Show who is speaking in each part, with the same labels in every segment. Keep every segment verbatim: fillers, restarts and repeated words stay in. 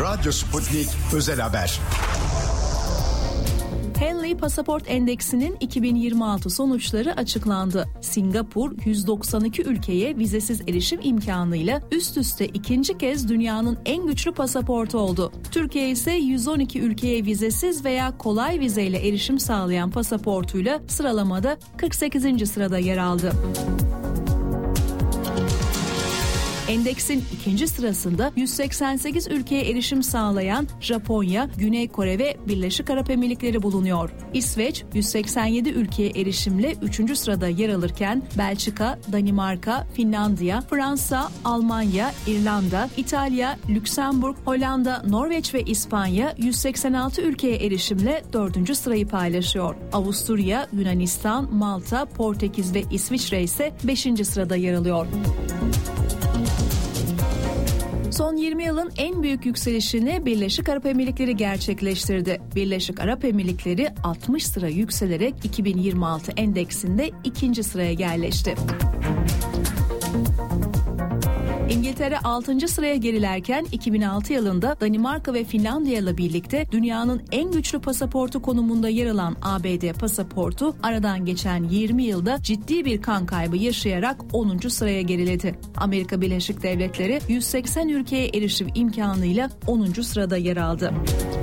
Speaker 1: Radyo Sputnik Özel Haber.
Speaker 2: Henley Pasaport Endeksinin iki bin yirmi altı sonuçları açıklandı. Singapur yüz doksan iki ülkeye vizesiz erişim imkanıyla üst üste ikinci kez dünyanın en güçlü pasaportu oldu. Türkiye ise yüz on iki ülkeye vizesiz veya kolay vizeyle erişim sağlayan pasaportuyla sıralamada kırk sekizinci sırada yer aldı. Endeksin ikinci sırasında yüz seksen sekiz ülkeye erişim sağlayan Japonya, Güney Kore ve Birleşik Arap Emirlikleri bulunuyor. İsveç yüz seksen yedi ülkeye erişimle üçüncü sırada yer alırken Belçika, Danimarka, Finlandiya, Fransa, Almanya, İrlanda, İtalya, Lüksemburg, Hollanda, Norveç ve İspanya yüz seksen altı ülkeye erişimle dördüncü sırayı paylaşıyor. Avusturya, Yunanistan, Malta, Portekiz ve İsviçre ise beşinci sırada yer alıyor. Son yirmi yılın en büyük yükselişini Birleşik Arap Emirlikleri gerçekleştirdi. Birleşik Arap Emirlikleri altmış sıra yükselerek iki bin yirmi altı endeksinde ikinci sıraya yerleşti. İngiltere altıncı sıraya gerilerken iki bin altı yılında Danimarka ve Finlandiya ile birlikte dünyanın en güçlü pasaportu konumunda yer alan A B D pasaportu aradan geçen yirmi yılda ciddi bir kan kaybı yaşayarak onuncu sıraya geriledi. Amerika Birleşik Devletleri yüz seksen ülkeye erişim imkanıyla onuncu sırada yer aldı.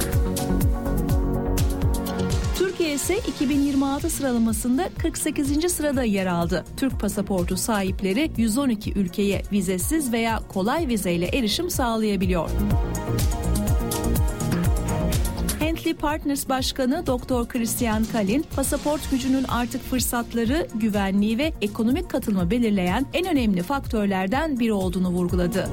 Speaker 2: Türkiye ise iki bin yirmi altı sıralamasında kırk sekizinci sırada yer aldı. Türk pasaportu sahipleri yüz on iki ülkeye vizesiz veya kolay vizeyle erişim sağlayabiliyor. Henley Partners Başkanı Doktor Christian Kalin, pasaport gücünün artık fırsatları, güvenliği ve ekonomik katılımı belirleyen en önemli faktörlerden biri olduğunu vurguladı.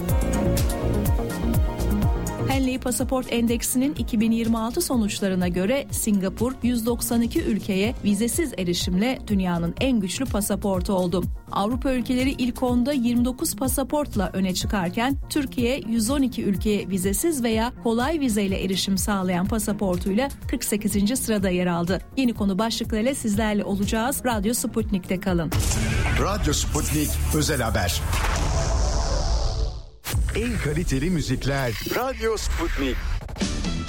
Speaker 2: Henley Pasaport Endeksinin iki bin yirmi altı sonuçlarına göre Singapur yüz doksan iki ülkeye vizesiz erişimle dünyanın en güçlü pasaportu oldu. Avrupa ülkeleri ilk onda yirmi dokuz pasaportla öne çıkarken Türkiye yüz on iki ülkeye vizesiz veya kolay vizeyle erişim sağlayan pasaportuyla kırk sekizinci sırada yer aldı. Yeni konu başlıklarıyla sizlerle olacağız. Radyo Sputnik'te kalın.
Speaker 1: Radyo Sputnik Özel Haber. En kaliteli müzikler Radyo Sputnik.